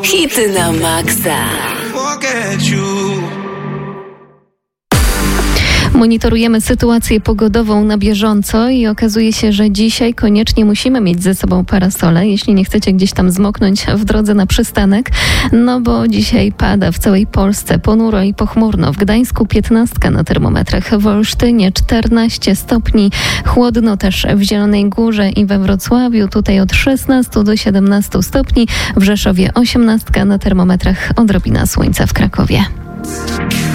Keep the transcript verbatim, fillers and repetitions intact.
Hity na maksa. Monitorujemy sytuację pogodową na bieżąco i okazuje się, że dzisiaj koniecznie musimy mieć ze sobą parasole, jeśli nie chcecie gdzieś tam zmoknąć w drodze na przystanek, no bo dzisiaj pada w całej Polsce ponuro i pochmurno. W Gdańsku piętnaście na termometrach, w Olsztynie czternaście stopni, chłodno też w Zielonej Górze i we Wrocławiu, tutaj od szesnaście do siedemnastu stopni, w Rzeszowie osiemnaście na termometrach, odrobina słońca w Krakowie.